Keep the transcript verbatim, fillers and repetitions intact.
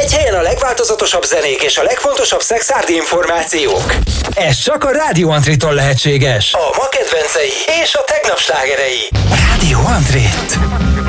Egy helyen a legváltozatosabb zenék és a legfontosabb szexárdi információk. Ez csak a Rádió Antritól lehetséges. A ma kedvencei és a tegnap slágerei. Rádió Antrit.